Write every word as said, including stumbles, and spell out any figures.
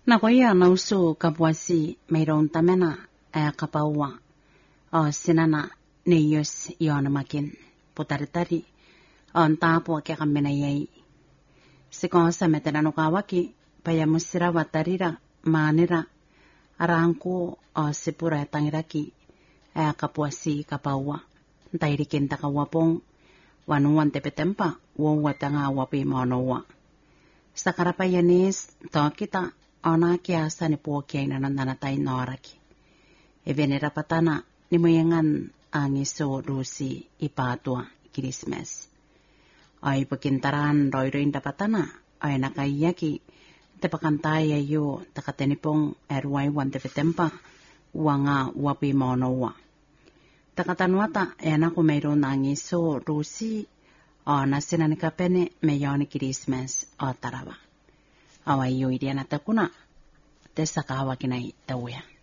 Nakoia nausu kapuasi mayroon tamena ay kapawa o sinana neyos yonamakin putaritari on tapo kaya kamenayay. Sikong sa metananukawaki payamusira watarira manira arangko o sipura tangiraki ay kapuasi kapawa. Ntairikin takawapong wanuan tepetempa wawatanga wapi manowa. Sa karapayanis to kita ona kiasa ni po kaya nananatay noraki. Evenera patana ni mayangan ang iso rusi ipatwa Christmas. Ay pakintaran roy-roy dapatana ay nakaiyaki tapakantaya yo takatenipong erway wan tepetempa wanga wapi monowa. Takatanwata ay anak ko mayroon ang iso rusi o nasinanikapene mayon ni Christmas o tarawa. Away yo idiyan at akuna, tesakawa kinay tawya.